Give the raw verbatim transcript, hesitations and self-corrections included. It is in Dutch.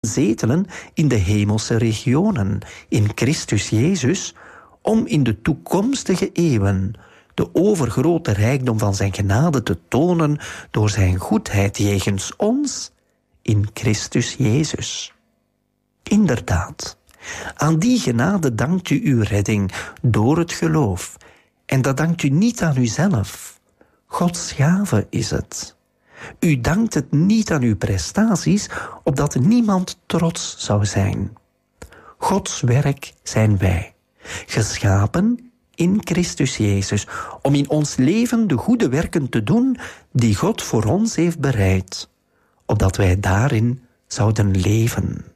zetelen in de hemelse regionen, in Christus Jezus, om in de toekomstige eeuwen de overgrote rijkdom van zijn genade te tonen door zijn goedheid jegens ons in Christus Jezus. Inderdaad, aan die genade dankt u uw redding door het geloof. En dat dankt u niet aan uzelf. Gods gave is het. U dankt het niet aan uw prestaties, opdat niemand trots zou zijn. Gods werk zijn wij, geschapen in Christus Jezus, om in ons leven de goede werken te doen die God voor ons heeft bereid, opdat wij daarin zouden leven.